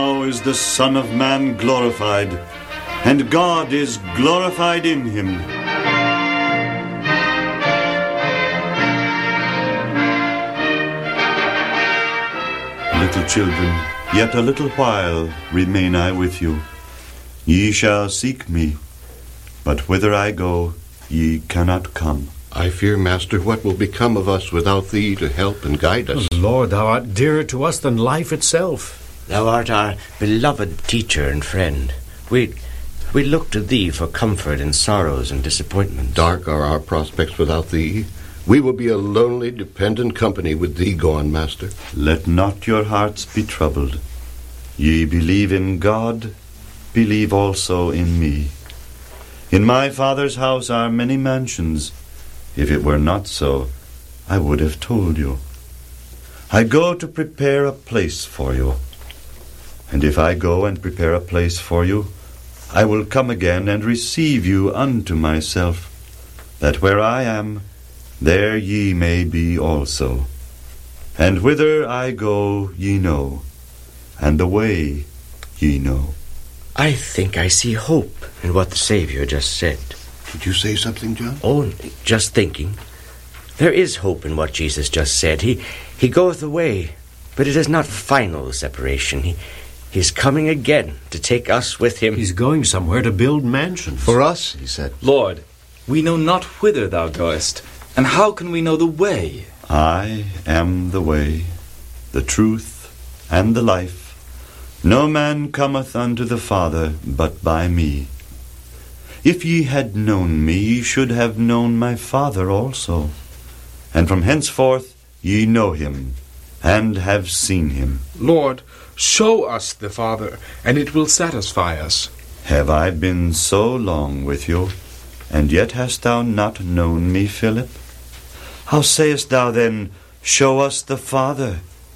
Now is the Son of Man glorified, and God is glorified in him. Little children, yet a little while remain I with you. Ye shall seek me, but whither I go, ye cannot come. I fear, Master, what will become of us without thee to help and guide us. Lord, thou art dearer to us than life itself. Thou art our beloved teacher and friend. We look to thee for comfort in sorrows and disappointments. Dark are our prospects without thee. We will be a lonely, dependent company with thee gone, Master. Let not your hearts be troubled. Ye believe in God, believe also in me. In my Father's house are many mansions. If it were not so, I would have told you. I go to prepare a place for you. And if I go and prepare a place for you, I will come again and receive you unto myself, that where I am, there ye may be also. And whither I go ye know, and the way ye know. I think I see hope in what the Savior just said. Did you say something, John? Oh, just thinking. There is hope in what Jesus just said. He goeth away, but it is not final separation. He's coming again to take us with him. He's going somewhere to build mansions. For us, he said. Lord, we know not whither thou goest, and how can we know the way? I am the way, the truth, and the life. No man cometh unto the Father but by me. If ye had known me, ye should have known my Father also. And from henceforth ye know him, and have seen him. Lord, show us the Father, and it will satisfy us. Have I been so long with you, and yet hast thou not known me, Philip? How sayest thou then, show us the Father?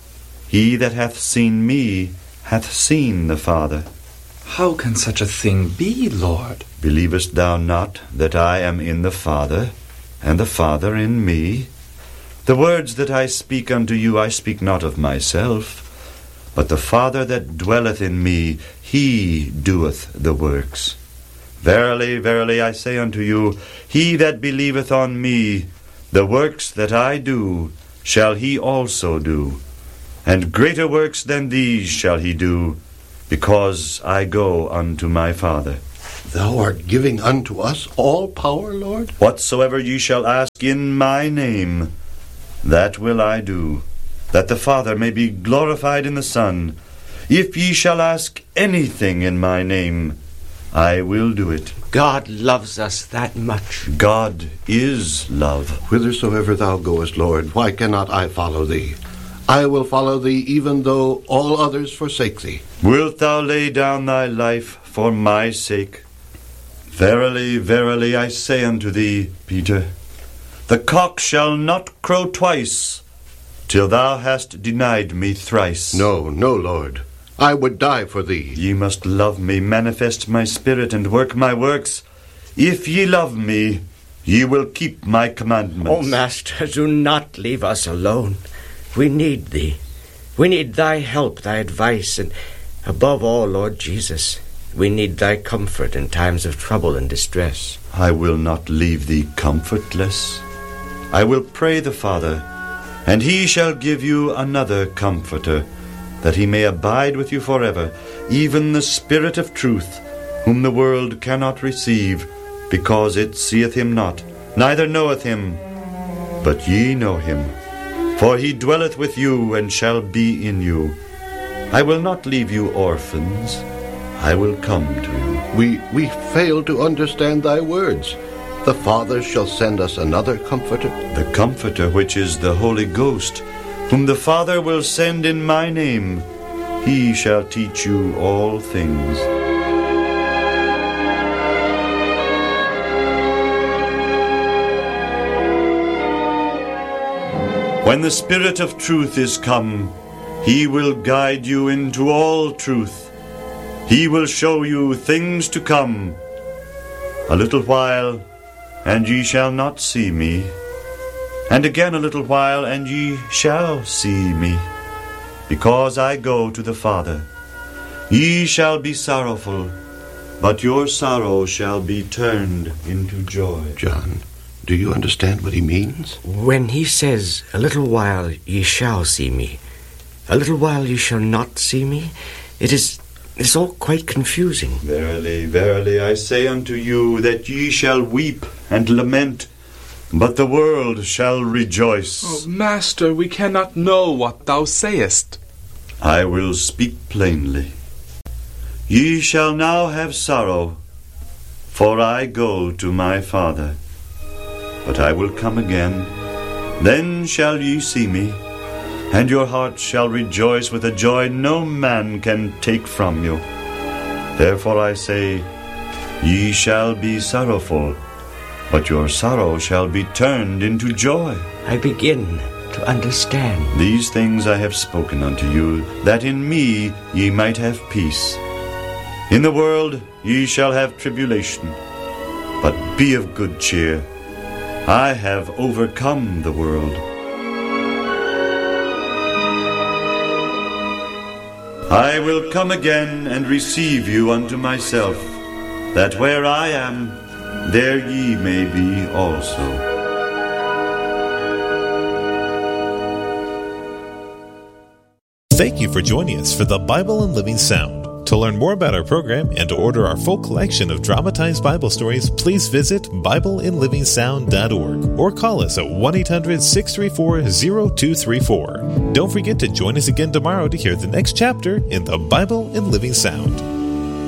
He that hath seen me hath seen the Father. How can such a thing be, Lord? Believest thou not that I am in the Father, and the Father in me? The words that I speak unto you, I speak not of myself, but the Father that dwelleth in me, he doeth the works. Verily, verily, I say unto you, he that believeth on me, the works that I do, shall he also do, and greater works than these shall he do, because I go unto my Father. Thou art giving unto us all power, Lord? Whatsoever ye shall ask in my name, that will I do, that the Father may be glorified in the Son. If ye shall ask anything in my name, I will do it. God loves us that much. God is love. Whithersoever thou goest, Lord, why cannot I follow thee? I will follow thee, even though all others forsake thee. Wilt thou lay down thy life for my sake? Verily, verily, I say unto thee, Peter, the cock shall not crow twice, till thou hast denied me thrice. No, no, Lord. I would die for thee. Ye must love me, manifest my spirit, and work my works. If ye love me, ye will keep my commandments. Oh, Master, do not leave us alone. We need thee. We need thy help, thy advice, and above all, Lord Jesus, we need thy comfort in times of trouble and distress. I will not leave thee comfortless. I will pray the Father, and he shall give you another Comforter, that he may abide with you forever, even the Spirit of truth, whom the world cannot receive, because it seeth him not, neither knoweth him. But ye know him, for he dwelleth with you, and shall be in you. I will not leave you orphans. I will come to you. We fail to understand thy words. The Father shall send us another Comforter. The Comforter, which is the Holy Ghost, whom the Father will send in my name. He shall teach you all things. When the Spirit of truth is come, he will guide you into all truth. He will show you things to come. A little while, and ye shall not see me. And again a little while, and ye shall see me, because I go to the Father. Ye shall be sorrowful, but your sorrow shall be turned into joy. John, do you understand what he means? When he says, "A little while ye shall see me, a little while ye shall not see me," it's all quite confusing. Verily, verily, I say unto you that ye shall weep and lament, but the world shall rejoice. Oh, Master, we cannot know what thou sayest. I will speak plainly. Ye shall now have sorrow, for I go to my Father. But I will come again, then shall ye see me, and your heart shall rejoice with a joy no man can take from you. Therefore I say, ye shall be sorrowful, but your sorrow shall be turned into joy. I begin to understand. These things I have spoken unto you, that in me ye might have peace. In the world ye shall have tribulation, but be of good cheer. I have overcome the world. I will come again and receive you unto myself, that where I am, there ye may be also. Thank you for joining us for the Bible in Living Sound. To learn more about our program and to order our full collection of dramatized Bible stories, please visit BibleInLivingSound.org or call us at 1-800-634-0234. Don't forget to join us again tomorrow to hear the next chapter in the Bible in Living Sound.